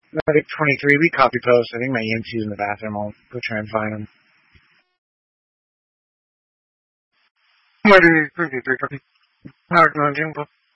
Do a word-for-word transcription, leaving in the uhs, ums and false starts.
Medic twenty-three, we copy post. I think my E M T's in the bathroom. I'll go try and find him. Medic twenty-three, copy. Mark, no,